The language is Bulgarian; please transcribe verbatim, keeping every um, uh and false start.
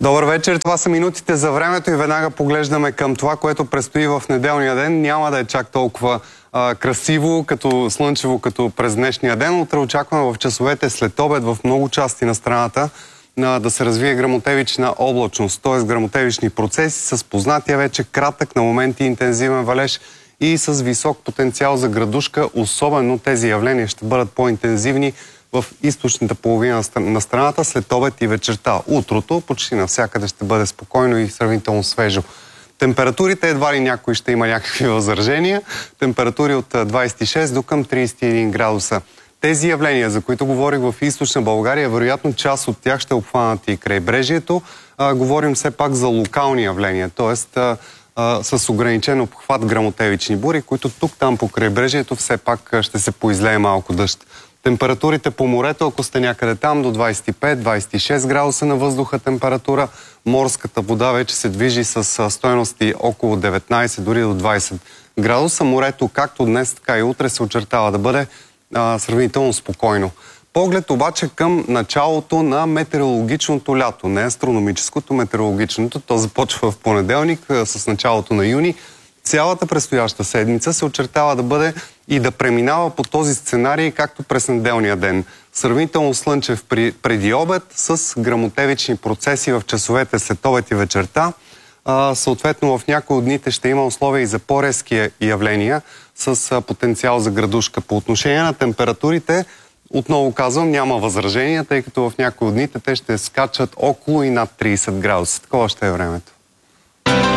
Добър вечер, това са минутите за времето и веднага поглеждаме към това, което предстои в неделния ден. Няма да е чак толкова а, красиво, като слънчево, като през днешния ден. Утре очакваме в часовете след обед в много части на страната а, да се развие гръмотевична облачност, т.е. гръмотевични процеси с познатия вече кратък на моменти интензивен валеж и с висок потенциал за градушка. Особено тези явления ще бъдат по-интензивни в източната половина на страната след обед и вечерта. Утрото почти навсякъде ще бъде спокойно и сравнително свежо. Температурите едва ли някой ще има някакви възражения. Температури от двадесет и шест до към тридесет и един градуса. Тези явления, за които говорих в източна България, вероятно част от тях ще обхванат и крайбрежието. А, говорим все пак за локални явления, т.е. с ограничен обхват гръмотевични бури, които тук-там по крайбрежието все пак ще се поизлее малко дъжд. Температурите по морето, ако сте някъде там, до двадесет и пет до двадесет и шест градуса на въздуха температура. Морската вода вече се движи с стойности около деветнадесет, дори до двадесет градуса. Морето, както днес, така и утре, се очертава да бъде а, сравнително спокойно. Поглед обаче към началото на метеорологичното лято, не астрономическото, метеорологичното. То започва в понеделник а, с началото на юни. Цялата предстояща седмица се очертава да бъде и да преминава по този сценарий, както през неделния ден. Сравнително слънчев при, преди обед с гръмотевични процеси в часовете след обед и вечерта. А, съответно в някои от дните ще има условия и за по-резки явления с а, потенциал за градушка. По отношение на температурите, отново казвам, няма възражения, тъй като в някои от дните те ще скачат около и над тридесет градуса. Такова ще е времето.